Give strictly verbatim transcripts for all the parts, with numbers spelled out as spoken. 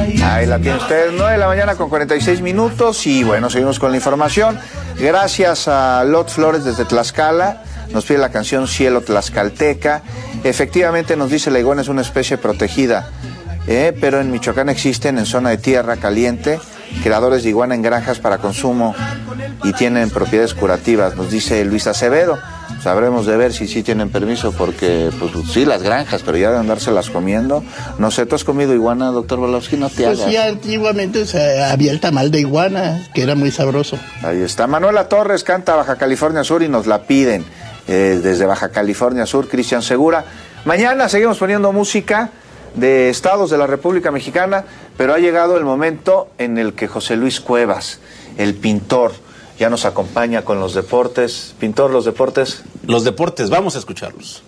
Ahí la tiene usted, nueve de la mañana con cuarenta y seis minutos y bueno, seguimos con la información. Gracias a Lot Flores desde Tlaxcala, nos pide la canción Cielo Tlaxcalteca. Efectivamente nos dice la iguana es una especie protegida, eh, pero en Michoacán existen en zona de tierra caliente criadores de iguana en granjas para consumo y tienen propiedades curativas, nos dice Luis Acevedo. Sabremos de ver si sí tienen permiso, porque pues sí, las granjas, pero ya de andárselas comiendo. No sé, ¿tú has comido iguana, doctor Volowski? No te pues hagas. Sí, antiguamente se había el tamal de iguana, que era muy sabroso. Ahí está. Manuela Torres canta Baja California Sur y nos la piden eh, desde Baja California Sur, Cristian Segura. Mañana seguimos poniendo música de estados de la República Mexicana, pero ha llegado el momento en el que José Luis Cuevas, el pintor, ya nos acompaña con los deportes. Pintor, los deportes. Los deportes, vamos a escucharlos.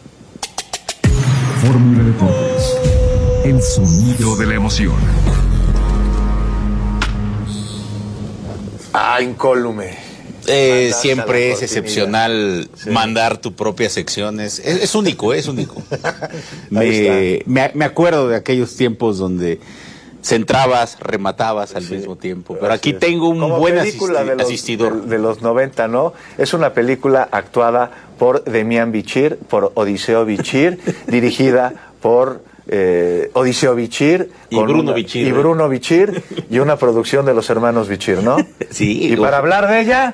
Fórmula Deportes, el sonido de la emoción. Ah, incólume. Eh, siempre es excepcional sí. mandar tu propia sección. Es, es, es único, es único. me, me, me acuerdo de aquellos tiempos donde centrabas, rematabas al sí, mismo tiempo. Pero aquí es. tengo un Como buen asisti de los, asistidor. De, de los noventa, ¿no? Es una película actuada por Demián Bichir, por Odiseo Bichir, dirigida por eh, Odiseo Bichir y Bruno una, Bichir. Y Bruno Bichir, y una producción de los hermanos Bichir, ¿no? Sí. Y para hablar de ella...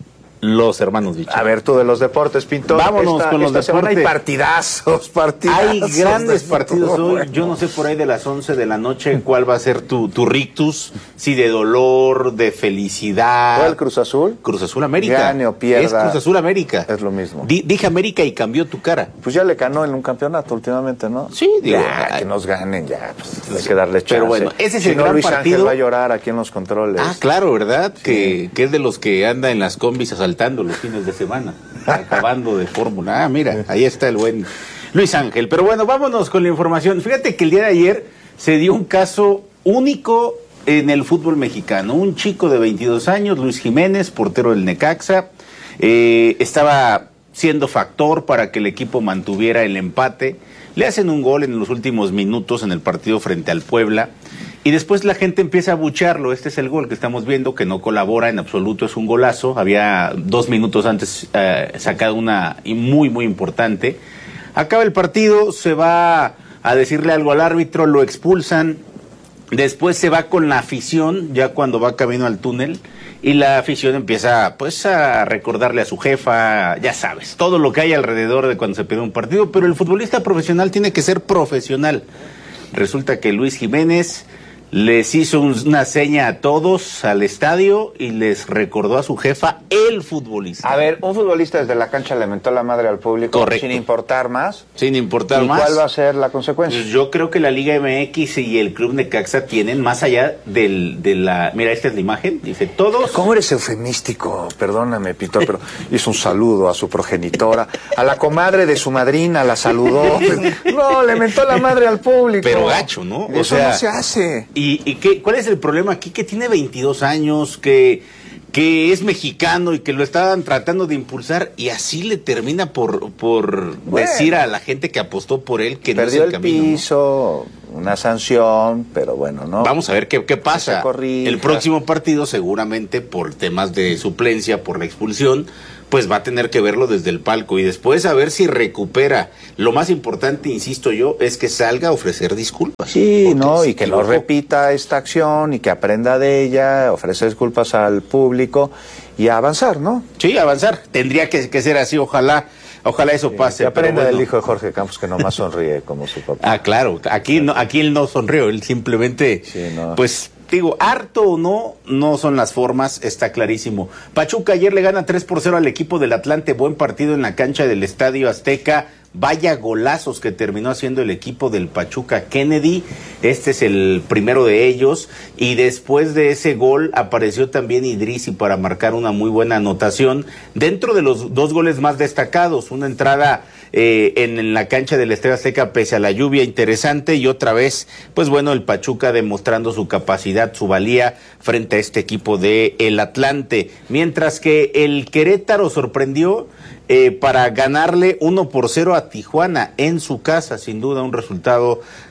Los hermanos Bichir. A ver, tú de los deportes, Pintor. Vámonos esta, con los esta deportes. Hay partidazos, partidazos. Hay grandes partidos hoy. Bueno. Yo no sé por ahí de las once de la noche cuál va a ser tu, tu rictus. Si de dolor, de felicidad. ¿Cuál, Cruz Azul? Cruz Azul América. Gane o pierda. Es Cruz Azul América. Es lo mismo. D dije América y cambió tu cara. Pues ya le ganó en un campeonato últimamente, ¿no? Sí, digo. Ya, que nos ganen ya. Pues, hay que darle chance. Pero bueno, ese es si el no, gran Luis partido. Ángel va a llorar aquí en los controles. Ah, claro, ¿verdad? Sí. Que, que es de los que anda en las combis asaltando los fines de semana, acabando de fórmula. Ah, mira, ahí está el buen Luis Ángel. Pero bueno, vámonos con la información. Fíjate que el día de ayer se dio un caso único en el fútbol mexicano. Un chico de veintidós años, Luis Jiménez, portero del Necaxa, eh, estaba siendo factor para que el equipo mantuviera el empate. Le hacen un gol en los últimos minutos en el partido frente al Puebla. Y después la gente empieza a abuchearlo. Este es el gol que estamos viendo, que no colabora en absoluto, es un golazo. Había dos minutos antes eh, sacado una muy, muy importante. Acaba el partido, se va a decirle algo al árbitro, lo expulsan. Después se va con la afición, ya cuando va camino al túnel. Y la afición empieza pues a recordarle a su jefa, ya sabes, todo lo que hay alrededor de cuando se pierde un partido. Pero el futbolista profesional tiene que ser profesional. Resulta que Luis Jiménez les hizo una seña a todos al estadio y les recordó a su jefa el futbolista. A ver, un futbolista desde la cancha le mentó la madre al público. Correcto. Sin importar más. Sin importar ¿Y más. cuál va a ser la consecuencia? Pues yo creo que la Liga M X y el Club Necaxa tienen más allá del, de la... Mira, esta es la imagen, dice todos... ¿Cómo eres eufemístico? Perdóname, Pito, pero hizo un saludo a su progenitora, a la comadre de su madrina, la saludó. No, le mentó la madre al público. Pero gacho, ¿no? O Eso sea, no se hace. ¿Y, y qué, cuál es el problema aquí? Que tiene veintidós años, que, que es mexicano y que lo estaban tratando de impulsar y así le termina por, por bueno, decir a la gente que apostó por él que no es el, el camino. Perdió el piso, ¿no? Una sanción, pero bueno, ¿no? Vamos a ver qué, qué pasa. El próximo partido seguramente por temas de suplencia, por la expulsión, pues va a tener que verlo desde el palco y después a ver si recupera. Lo más importante, insisto yo, es que salga a ofrecer disculpas. Sí, no, y que no repita esta acción y que aprenda de ella, ofrecer disculpas al público y a avanzar, ¿no? Sí, avanzar. Tendría que, que ser así, ojalá. Ojalá eso pase. Que aprenda bueno. del hijo de Jorge Campos que nomás sonríe como su papá. Ah, claro. Aquí no, aquí él no sonrió, él simplemente, sí, no. pues, digo, harto o no, no son las formas, está clarísimo. Pachuca ayer le gana tres por cero al equipo del Atlante, buen partido en la cancha del Estadio Azteca. Vaya golazos que terminó haciendo el equipo del Pachuca Kennedy. Este es el primero de ellos. Y después de ese gol apareció también Idrissi para marcar una muy buena anotación. Dentro de los dos goles más destacados, una entrada eh, en, en la cancha del Estadio Azteca pese a la lluvia interesante. Y otra vez, pues bueno, el Pachuca demostrando su capacidad, su valía frente a este equipo de el Atlante. Mientras que el Querétaro sorprendió Eh, para ganarle uno por cero a Tijuana en su casa, sin duda un resultado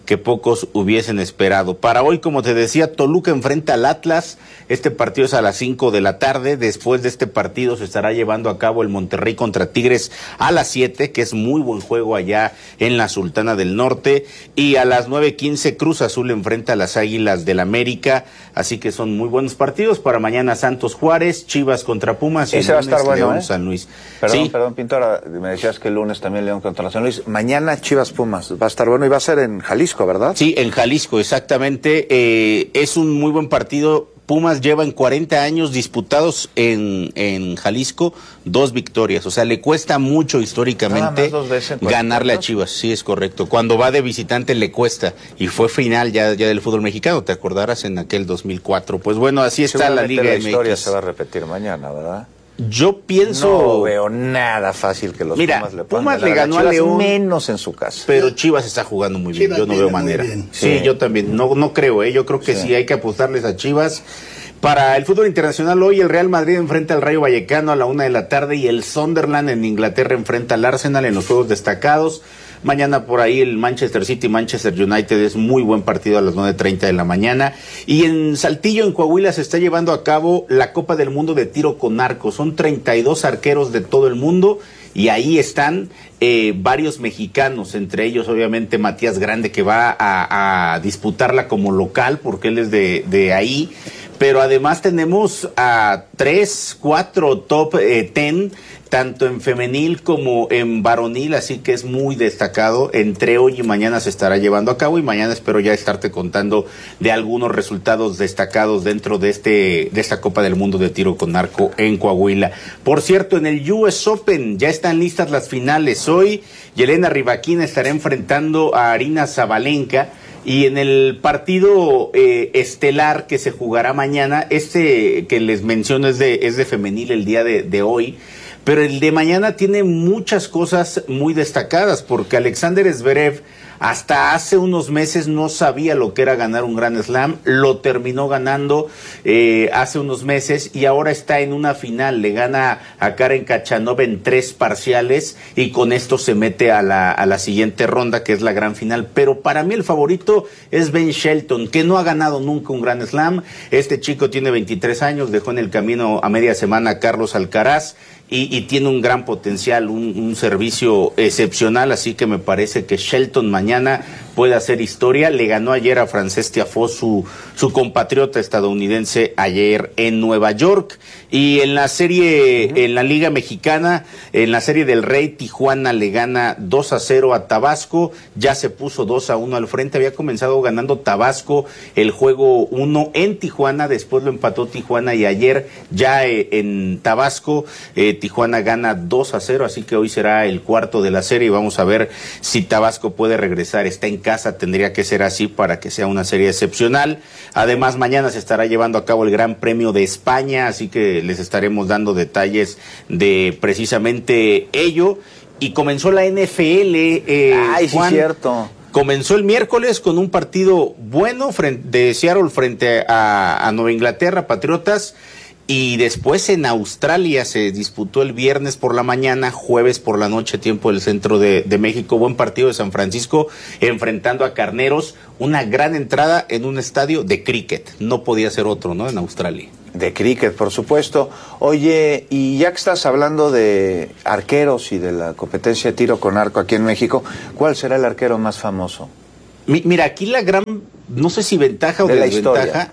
que pocos hubiesen esperado. Para hoy, como te decía, Toluca enfrenta al Atlas. Este partido es a las cinco de la tarde. Después de este partido se estará llevando a cabo el Monterrey contra Tigres a las siete, que es muy buen juego allá en la Sultana del Norte. Y a las nueve quince Cruz Azul enfrenta a las Águilas del América. Así que son muy buenos partidos. Para mañana Santos Juárez, Chivas contra Pumas. Ese va a estar bueno, León ¿eh? San Luis. Perdón, sí. perdón, Pintora, me decías que el lunes también León contra San Luis. Mañana Chivas Pumas, va a estar bueno y va a ser en Jalisco, ¿verdad? Sí, en Jalisco, exactamente. Eh, es un muy buen partido. Pumas lleva en cuarenta años disputados en, en Jalisco dos victorias. O sea, le cuesta mucho históricamente dos veces ganarle a Chivas. Sí, es correcto. Cuando va de visitante le cuesta. Y fue final ya, ya del fútbol mexicano, te acordarás, en aquel dos mil cuatro. Pues bueno, así está la Liga la M X. historia se va a repetir mañana, ¿verdad? Yo pienso... No veo nada fácil que los Mira, Pumas le puedan Pumas ganar le ganó a Chivas, a León, menos en su casa. pero Chivas está jugando muy bien. Chivas Yo no viene veo muy manera. bien. Sí, Sí. yo también. No, no creo, ¿eh? Yo creo que sí. sí hay que apostarles a Chivas. Para el fútbol internacional, hoy el Real Madrid enfrenta al Rayo Vallecano a la una de la tarde y el Sunderland en Inglaterra enfrenta al Arsenal en los juegos destacados. Mañana por ahí el Manchester City, Manchester United, es muy buen partido a las nueve treinta de la mañana. Y en Saltillo, en Coahuila, se está llevando a cabo la Copa del Mundo de Tiro con Arco. Son treinta y dos arqueros de todo el mundo y ahí están eh, varios mexicanos, entre ellos obviamente Matías Grande, que va a, a disputarla como local porque él es de, de ahí. Pero además tenemos a tres, cuatro top eh, ten, tanto en femenil como en varonil, así que es muy destacado. Entre hoy y mañana se estará llevando a cabo y mañana espero ya estarte contando de algunos resultados destacados dentro de este de esta Copa del Mundo de Tiro con Arco en Coahuila. Por cierto, en el U S Open ya están listas las finales. Hoy Yelena Rybakina estará enfrentando a Aryna Sabalenka. Y en el partido eh, estelar que se jugará mañana, este que les menciono es de, es de femenil el día de, de hoy, pero el de mañana tiene muchas cosas muy destacadas, porque Alexander Zverev hasta hace unos meses no sabía lo que era ganar un Grand Slam, lo terminó ganando eh, hace unos meses y ahora está en una final, le gana a Karen Khachanov en tres parciales y con esto se mete a la, a la siguiente ronda, que es la gran final. Pero para mí el favorito es Ben Shelton, que no ha ganado nunca un Grand Slam. Este chico tiene veintitrés años, dejó en el camino a media semana a Carlos Alcaraz. Y, y tiene un gran potencial, un, un servicio excepcional, así que me parece que Shelton mañana puede hacer historia. Le ganó ayer a Frances Tiafoe, su, su compatriota estadounidense, ayer en Nueva York. Y en la serie, uh-huh. en la Liga Mexicana, en la Serie del Rey, Tijuana le gana dos a cero a Tabasco, ya se puso dos a uno al frente. Había comenzado ganando Tabasco el juego uno en Tijuana, después lo empató Tijuana y ayer ya eh, en Tabasco eh, Tijuana gana dos a cero, así que hoy será el cuarto de la serie y vamos a ver si Tabasco puede regresar. Está en casa, tendría que ser así para que sea una serie excepcional. Además, mañana se estará llevando a cabo el Gran Premio de España, así que les estaremos dando detalles de precisamente ello. Y comenzó la N F L. Eh, Ay, sí, Juan, cierto. Comenzó el miércoles con un partido bueno frente, de Seattle frente a, a Nueva Inglaterra, Patriotas. Y después en Australia se disputó el viernes por la mañana, jueves por la noche, tiempo del centro de, de México. Buen partido de San Francisco enfrentando a Carneros. Una gran entrada en un estadio de cricket. No podía ser otro, ¿no? En Australia. De cricket, por supuesto. Oye, y ya que estás hablando de arqueros y de la competencia de tiro con arco aquí en México, ¿cuál será el arquero más famoso? Mi, mira, aquí la gran, no sé si ventaja o de la desventaja. Historia.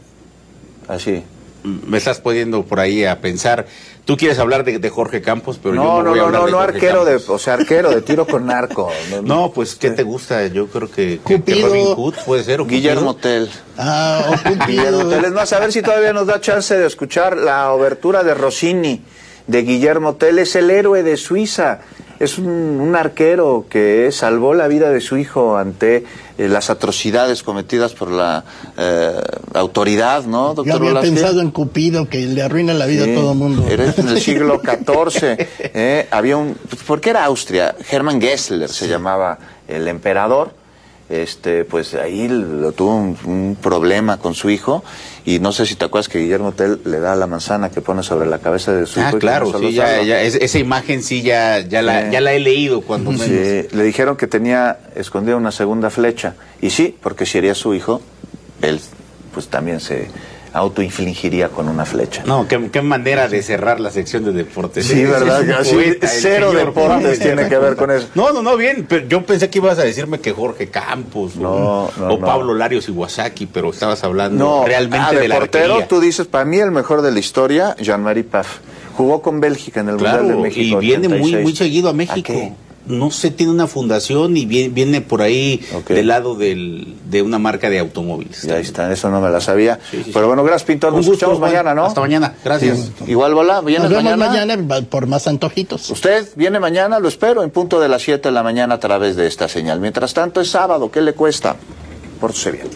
Así. Me estás poniendo por ahí a pensar. Tú quieres hablar de, de Jorge Campos, pero no, yo no, no, voy a no, hablar no, de no, Jorge arquero Campos. de, o sea, arquero de tiro con arco. No, no pues ¿qué te gusta? Yo creo que, que, que Cupido. Robin Hood puede ser. ¿O Guillermo Tell. Ah, o Guillermo Cupido. Tell. Es más, a ver si todavía nos da chance de escuchar la obertura de Rossini de Guillermo Tell. Es el héroe de Suiza. Es un, un arquero que salvó la vida de su hijo ante eh, las atrocidades cometidas por la eh, autoridad, ¿no, doctor Yo había Velázquez? pensado en Cupido, que le arruina la vida Sí, a todo el mundo. Era en el siglo catorce. eh, había un, ¿por qué era Austria? Hermann Gessler se llamaba el emperador. este, pues ahí lo tuvo un, un problema con su hijo, y no sé si te acuerdas que Guillermo Tell le da la manzana que pone sobre la cabeza de su ah, hijo. Ah, claro, sí, ya, ya, esa imagen sí ya, ya, sí. La, ya la he leído cuando menos. Sí, le dijeron que tenía escondida una segunda flecha, y sí, porque si sería su hijo, él pues también se autoinfligiría con una flecha. No, qué, qué manera de cerrar la sección de deportes. Sí, ¿verdad? Sí, poeta, cero deportes tiene que ver con eso. No, no, no, bien, pero yo pensé que ibas a decirme que Jorge Campos no, o, no, o no. Pablo Larios Iwasaki, pero estabas hablando no, realmente ah, de, de la portero, arquería. Tú dices, para mí el mejor de la historia, Jean-Marie Paf. Jugó con Bélgica en el claro, Mundial de México. Y viene ochenta y seis. muy, muy seguido a México. ¿A qué? No sé, tiene una fundación y viene, viene por ahí okay. del lado del, de una marca de automóviles. Ya está, eso no me la sabía. Sí, sí, Pero sí. bueno, gracias, Pintor. Nos escuchamos mañana, ¿no? Hasta mañana, gracias. Sí. Igual, Bola, ¿vienes Nos vemos mañana? mañana por más antojitos. Usted viene mañana, lo espero, en punto de las siete de la mañana a través de esta señal. Mientras tanto, es sábado, ¿qué le cuesta? Pórtese bien.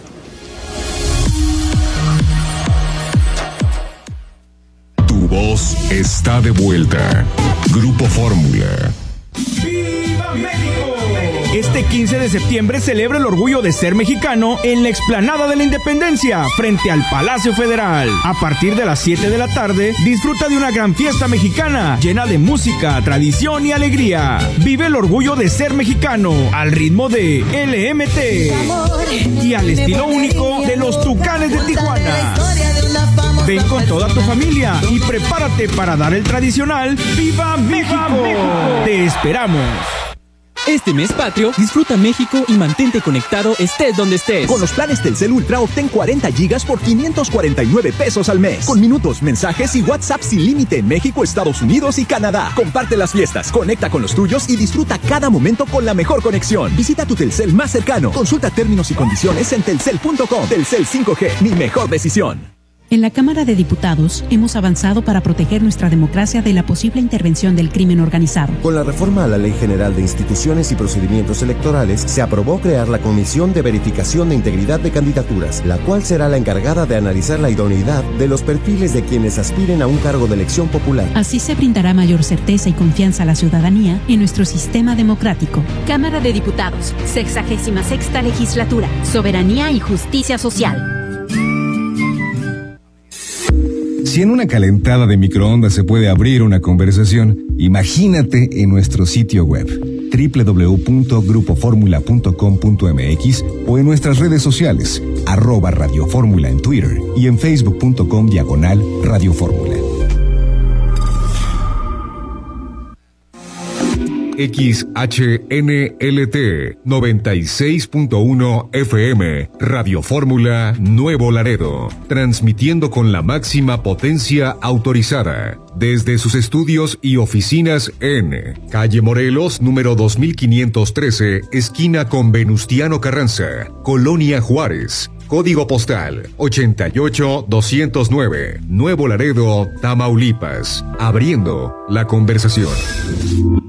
Tu voz está de vuelta. Grupo Fórmula. ¡Viva México! Este quince de septiembre celebra el orgullo de ser mexicano en la explanada de la Independencia, frente al Palacio Federal. A partir de las siete de la tarde, disfruta de una gran fiesta mexicana, llena de música, tradición y alegría. Vive el orgullo de ser mexicano, al ritmo de L M T y al estilo único de los Tucanes de Tijuana. Ven con toda tu familia y prepárate para dar el tradicional ¡Viva México! ¡Te esperamos! Este mes patrio, disfruta México y mantente conectado estés donde estés. Con los planes Telcel Ultra obtén cuarenta gigas por quinientos cuarenta y nueve pesos al mes. Con minutos, mensajes y WhatsApp sin límite en México, Estados Unidos y Canadá. Comparte las fiestas, conecta con los tuyos y disfruta cada momento con la mejor conexión. Visita tu Telcel más cercano. Consulta términos y condiciones en telcel punto com. Telcel cinco G, mi mejor decisión. En la Cámara de Diputados hemos avanzado para proteger nuestra democracia de la posible intervención del crimen organizado. Con la reforma a la Ley General de Instituciones y Procedimientos Electorales, se aprobó crear la Comisión de Verificación de Integridad de Candidaturas, la cual será la encargada de analizar la idoneidad de los perfiles de quienes aspiren a un cargo de elección popular. Así se brindará mayor certeza y confianza a la ciudadanía en nuestro sistema democrático. Cámara de Diputados, sexagésima sexta legislatura, soberanía y justicia social. Si en una calentada de microondas se puede abrir una conversación, imagínate en nuestro sitio web doble u doble u doble u punto grupo fórmula punto com punto m x o en nuestras redes sociales, arroba Radio Fórmula en Twitter y en facebook punto com diagonal Radio Fórmula. X H N L T noventa y seis punto uno F M, Radio Fórmula Nuevo Laredo, transmitiendo con la máxima potencia autorizada desde sus estudios y oficinas en Calle Morelos, número dos mil quinientos trece, esquina con Venustiano Carranza, Colonia Juárez. Código postal ochenta y ocho doscientos nueve, Nuevo Laredo, Tamaulipas. Abriendo la conversación.